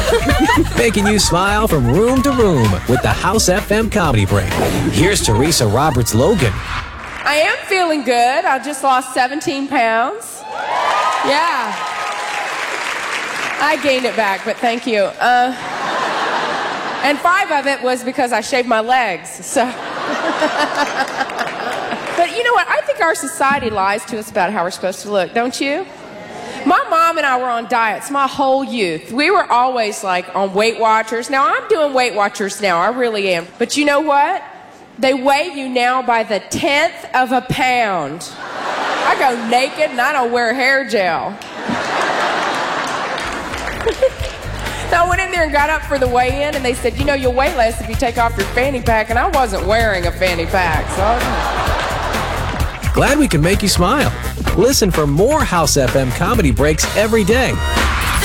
Making you smile from room to room with the House FM Comedy Break. Here's Teresa Roberts Logan. I am feeling good. I just lost 17 pounds. Yeah. I gained it back, but thank you. And 5 of it was because I shaved my legs, so. But you know what? I think our society lies to us about how we're supposed to look, don't you? My mom and I were on diets my whole youth. We were always like on Weight Watchers. Now I'm doing Weight Watchers now, I really am. But you know what? They weigh you now by the 1/10 of a pound. I go naked and I don't wear hair gel. So I went in there and got up for the weigh-in, and they said, you know, you'll weigh less if you take off your fanny pack, and I wasn't wearing a fanny pack, so I was... Glad we can make you smile. Listen for more House FM Comedy Breaks every day